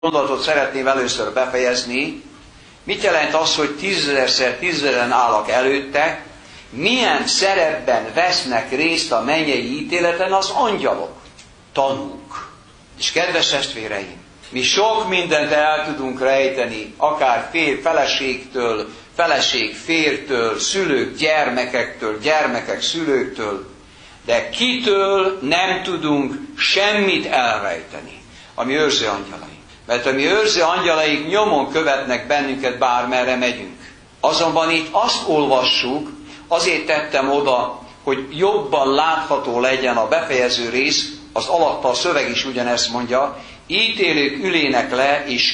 Mondatot szeretném először befejezni. Mit jelent az, hogy 10.000-szer 10.000-en állak előtte? Milyen szerepben vesznek részt a mennyei ítéleten az angyalok? Tanúk. És kedves testvéreim, mi sok mindent el tudunk rejteni, akár feleségtől, feleség fértől, szülők gyermekektől, gyermekek szülőktől, de kitől nem tudunk semmit elrejteni, ami őrző angyalai. Mert a mi őrző angyalaik nyomon követnek bennünket, bármerre megyünk. Azonban itt azt olvassuk, azért tettem oda, hogy jobban látható legyen a befejező rész, az alatta a szöveg is ugyanezt mondja, ítélők ülének le, és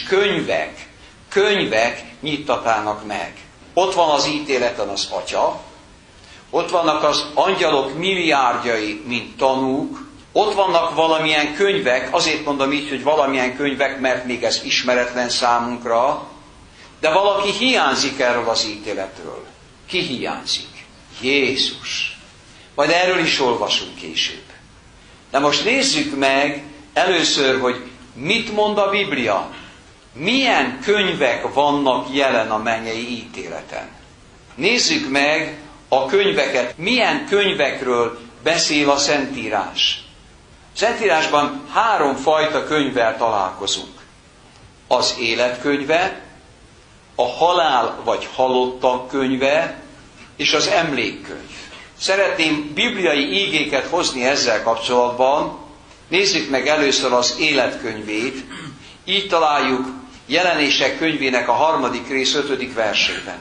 könyvek nyittatának meg. Ott van az ítéleten az Atya, ott vannak az angyalok milliárdjai, mint tanúk, ott vannak valamilyen könyvek, azért mondom így, hogy valamilyen könyvek, mert még ez ismeretlen számunkra, de valaki hiányzik erről az ítéletről. Ki hiányzik? Jézus. Majd erről is olvasunk később. De most nézzük meg először, hogy mit mond a Biblia. Milyen könyvek vannak jelen a mennyei ítéleten. Nézzük meg a könyveket. Milyen könyvekről beszél a Szentírás. A Szentírásban 3 fajta könyvvel találkozunk. Az életkönyve, a halál vagy halottak könyve, és az emlékkönyv. Szeretném bibliai ígéket hozni ezzel kapcsolatban. Nézzük meg először az életkönyvét. Így találjuk Jelenések könyvének a 3. rész 5. versében.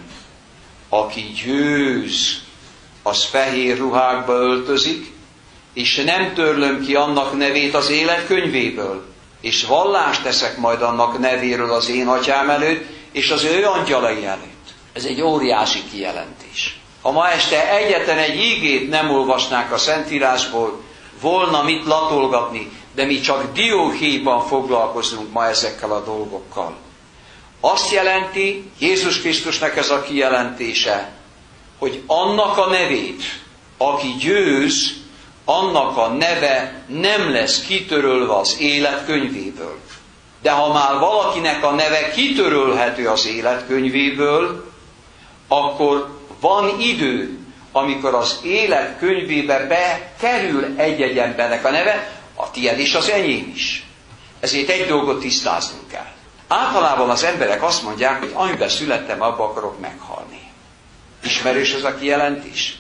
Aki győz, az fehér ruhákba öltözik, és nem törlöm ki annak nevét az életkönyvéből, és vallást teszek majd annak nevéről az én atyám előtt, és az ő angyalai előtt. Ez egy óriási kijelentés. Ha ma este egyetlen egy ígét nem olvasnák a Szentírásból, volna mit latolgatni, de mi csak dióhéjban foglalkozunk ma ezekkel a dolgokkal. Azt jelenti, Jézus Krisztusnak ez a kijelentése, hogy annak a nevét, aki győz, annak a neve nem lesz kitörölve az életkönyvéből. De ha már valakinek a neve kitörölhető az életkönyvéből, akkor van idő, amikor az életkönyvébe bekerül egy-egy embernek a neve, a tiéd és az enyém is. Ezért egy dolgot tisztáznunk kell. Általában az emberek azt mondják, hogy amiben születtem, abba akarok meghalni. Ismerős ez a kijelentés?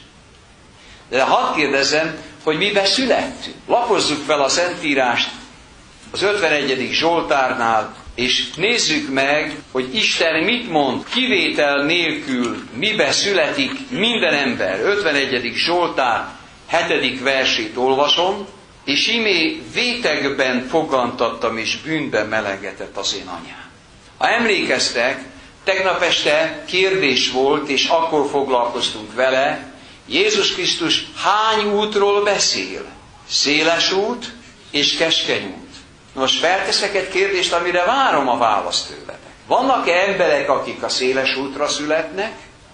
De hadd kérdezzem, hogy miben születtünk. Lapozzuk fel a Szentírást az 51. Zsoltárnál, és nézzük meg, hogy Isten mit mond, kivétel nélkül miben születik minden ember. 51. Zsoltár 7. versét olvasom, és imé vétegben fogantattam, és bűnben melengetett az én anyám. Ha emlékeztek, tegnap este kérdés volt, és akkor foglalkoztunk vele, Jézus Krisztus hány útról beszél? Széles út és keskeny út. Most felteszek egy kérdést, amire várom a választ tőletek. Vannak-e emberek, akik a széles útra születnek?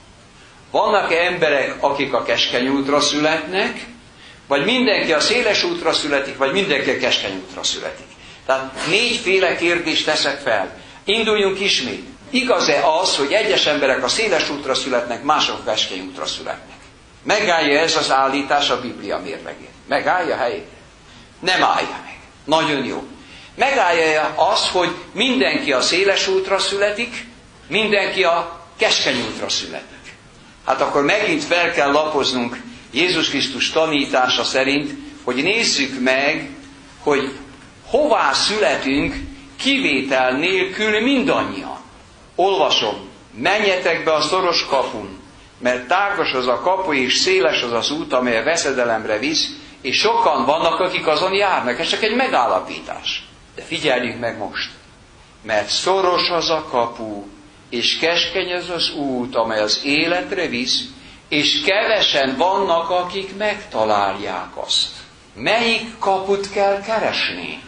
Vannak-e emberek, akik a keskeny útra születnek? Vagy mindenki a széles útra születik, vagy mindenki a keskeny útra születik? Tehát 4 féle kérdést teszek fel. Induljunk ismét. Igaz-e az, hogy egyes emberek a széles útra születnek, mások a keskeny útra születnek? Megállja ez az állítás a Biblia mérlegét? Megállja helyét? Nem állja meg. Nagyon jó. Megállja az, hogy mindenki a széles útra születik, mindenki a keskeny útra születik. Hát akkor megint fel kell lapoznunk Jézus Krisztus tanítása szerint, hogy nézzük meg, hogy hová születünk kivétel nélkül mindannyian. Olvasom, menjetek be a szoros kapun, mert tágos az a kapu és széles az az út, amely a veszedelemre visz, és sokan vannak, akik azon járnak. Ez csak egy megállapítás. De figyeljünk meg most. Mert szoros az a kapu, és keskeny az az út, amely az életre visz, és kevesen vannak, akik megtalálják azt. Melyik kaput kell keresni?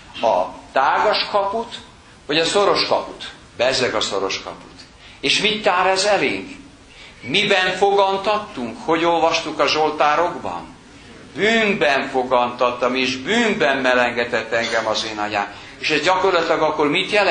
A tágas kaput, vagy a szoros kaput? Bezzeg a szoros kaput. És mit tár ez elénk? Miben fogantattunk? Hogy olvastuk a Zsoltárokban? Bűnben fogantattam, és bűnben melengetett engem az én anyám. És ez gyakorlatilag akkor mit jelent?